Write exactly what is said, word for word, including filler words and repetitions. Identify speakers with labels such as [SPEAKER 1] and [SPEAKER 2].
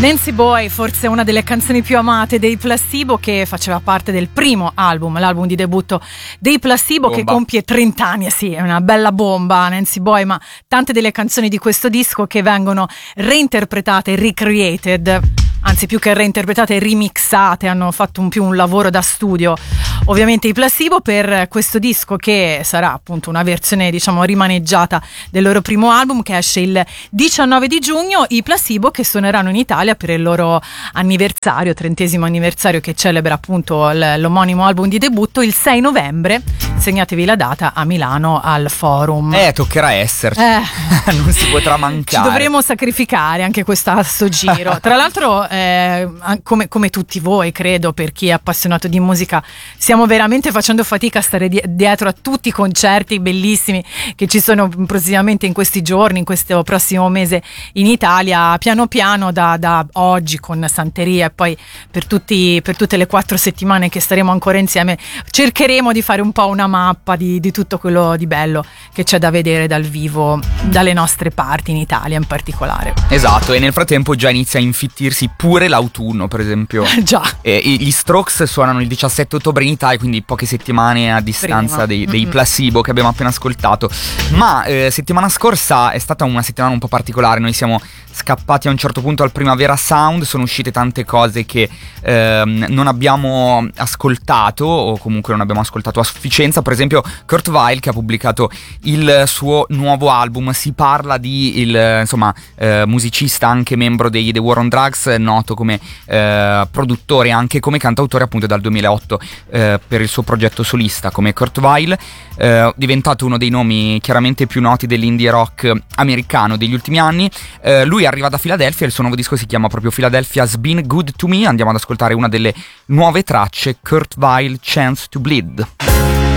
[SPEAKER 1] Nancy Boy, forse una delle canzoni più amate dei Placebo, che faceva parte del primo album, l'album di debutto dei Placebo, bomba. Che compie trenta anni. Sì, è una bella bomba Nancy Boy, ma tante delle canzoni di questo disco che vengono reinterpretate, recreated, anzi più che reinterpretate, remixate, hanno fatto un più un lavoro da studio ovviamente i Placebo per questo disco, che sarà appunto una versione diciamo rimaneggiata del loro primo album, che esce il diciannove di giugno. I Placebo che suoneranno in Italia per il loro anniversario, trentesimo anniversario, che celebra appunto l- l'omonimo album di debutto, il sei novembre. Segnatevi la data, a Milano al Forum.
[SPEAKER 2] Eh, toccherà esserci. Eh. Non si potrà mancare.
[SPEAKER 1] Ci dovremo sacrificare anche questo sto giro. Tra l'altro, eh, come, come tutti voi, credo, per chi è appassionato di musica, stiamo veramente facendo fatica a stare di- dietro a tutti i concerti bellissimi che ci sono prossimamente in questi giorni, in questo prossimo mese in Italia. Piano piano, da, da oggi con Santeria e poi per, tutti, per tutte le quattro settimane che staremo ancora insieme, cercheremo di fare un po' una mappa di, di tutto quello di bello che c'è da vedere dal vivo dalle nostre parti, in Italia in particolare.
[SPEAKER 2] Esatto, e nel frattempo già inizia a infittirsi pure l'autunno, per esempio.
[SPEAKER 1] Già.
[SPEAKER 2] Eh, gli Strokes suonano il diciassette ottobre in Italia, quindi poche settimane a distanza dei, dei Placebo che abbiamo appena ascoltato. Ma eh, settimana scorsa è stata una settimana un po' particolare. Noi siamo scappati a un certo punto al Primavera Sound, sono uscite tante cose che ehm, non abbiamo ascoltato, o comunque non abbiamo ascoltato a sufficienza. Per esempio Kurt Weill, che ha pubblicato il suo nuovo album. Si parla di il insomma eh, musicista, anche membro dei The War on Drugs, noto come eh, produttore e anche come cantautore appunto dal duemilaotto eh, per il suo progetto solista come Kurt Weill, eh, diventato uno dei nomi chiaramente più noti dell'indie rock americano degli ultimi anni. Eh, lui arriva da Filadelfia, il suo nuovo disco si chiama proprio Philadelphia's Been Good to Me. Andiamo ad ascoltare una delle nuove tracce, Kurt Weill, Chance to Bleed.